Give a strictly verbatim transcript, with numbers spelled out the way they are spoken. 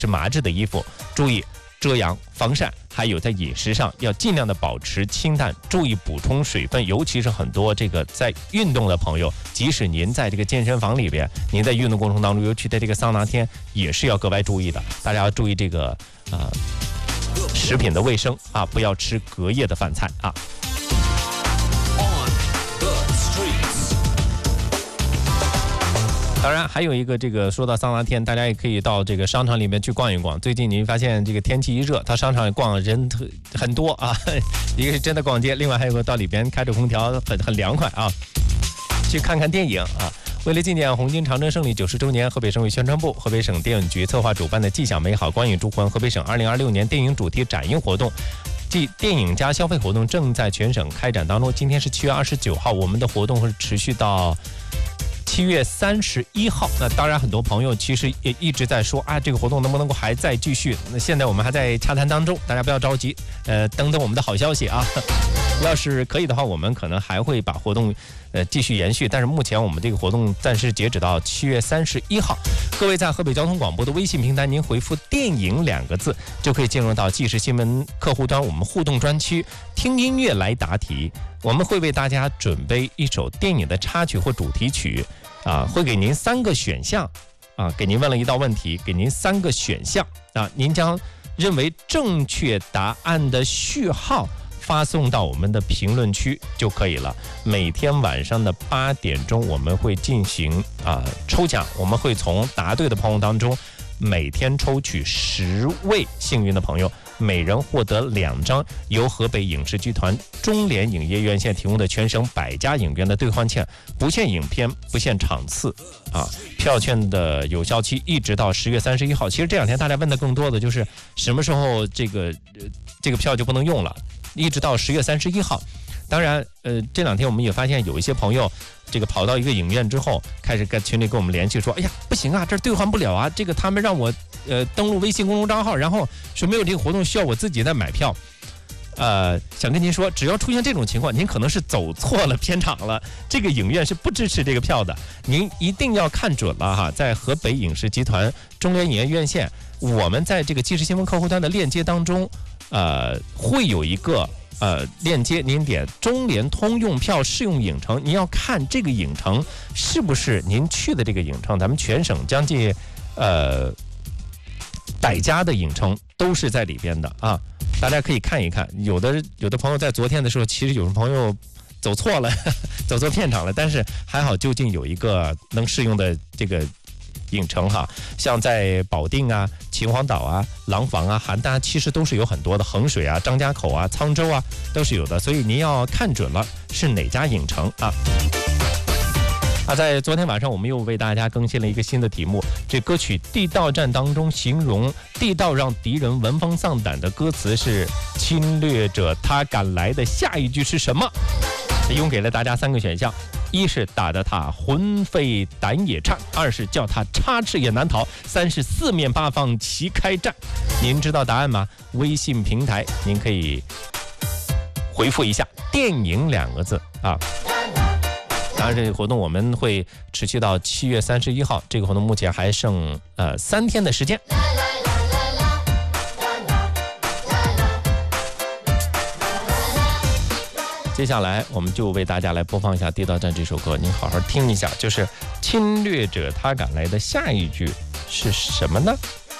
是麻质的衣服，注意遮阳防晒，还有在饮食上要尽量的保持清淡，注意补充水分，尤其是很多这个在运动的朋友，即使您在这个健身房里边，您在运动过程当中，尤其在这个桑拿天，也是要格外注意的。大家要注意这个呃食品的卫生啊，不要吃隔夜的饭菜啊。当然还有一个这个说到桑拿天，大家也可以到这个商场里面去逛一逛。最近您发现这个天气一热，到商场里逛人很多啊，一个是真的逛街，另外还有个到里边开着空调很很凉快啊，去看看电影啊。为了纪念红军长征胜利九十周年，河北省委宣传部、河北省电影局策划主办的“既享美好，光影铸魂”河北省二零二六年电影主题展映活动即电影加消费活动正在全省开展当中。今天是七月二十九号，我们的活动会持续到七月三十一号。那当然很多朋友其实也一直在说啊，这个活动能不能够还在继续，那现在我们还在洽谈当中，大家不要着急，呃，等等我们的好消息啊。要是可以的话，我们可能还会把活动呃继续延续，但是目前我们这个活动暂时截止到七月三十一号。各位在河北交通广播的微信平台，您回复电影两个字就可以进入到即时新闻客户端我们互动专区，听音乐来答题。我们会为大家准备一首电影的插曲或主题曲啊，会给您三个选项啊，给您问了一道问题，给您三个选项啊，您将认为正确答案的序号发送到我们的评论区就可以了。每天晚上的八点钟，我们会进行啊抽奖，我们会从答对的朋友当中，每天抽取十位幸运的朋友，每人获得两张由河北影视集团中联影业院线提供的全省百家影院的兑换券，不限影片，不限场次啊。票券的有效期一直到十月三十一号。其实这两天大家问的更多的就是什么时候这个、呃、这个票就不能用了，一直到十月三十一号。当然，呃，这两天我们也发现有一些朋友，这个跑到一个影院之后，开始跟群里跟我们联系说，哎呀，不行啊，这兑换不了啊，这个他们让我呃登录微信公众账号，然后说没有这个活动，需要我自己再买票。呃，想跟您说，只要出现这种情况，您可能是走错了片场了，这个影院是不支持这个票的，您一定要看准了哈。在河北影视集团中联影业院线，我们在这个即时新闻客户端的链接当中，呃，会有一个呃链接，您点中联通用票适用影城，您要看这个影城是不是您去的这个影城，咱们全省将近呃百家的影城都是在里边的啊。大家可以看一看，有的有的朋友在昨天的时候，其实有的朋友走错了，走错片场了，但是还好就近有一个能适用的这个影城哈，像在保定啊、秦皇岛啊、廊坊啊、邯郸，其实都是有很多的，衡水啊、张家口啊、沧州啊都是有的，所以您要看准了是哪家影城啊。啊，在昨天晚上我们又为大家更新了一个新的题目，这歌曲《地道战》当中形容地道让敌人闻风丧胆的歌词是侵略者他敢来的下一句是什么？用给了大家三个选项，一是打得他魂飞胆也颤，二是叫他插翅也难逃，三是四面八方齐开战。您知道答案吗？微信平台您可以回复一下电影两个字啊。当然，这个活动我们会持续到七月三十一号。这个活动目前还剩呃三天的时间。接下来我们就为大家来播放一下《地道战》这首歌，您好好听一下，就是侵略者他敢来的下一句是什么呢？